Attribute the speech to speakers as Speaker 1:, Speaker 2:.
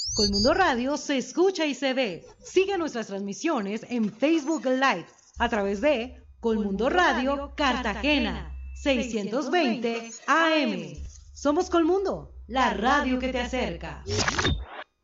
Speaker 1: Colmundo Radio se escucha y se ve. Sigue nuestras transmisiones en Facebook Live a través de Colmundo Radio Cartagena 620 AM. Somos Colmundo, la radio que te acerca.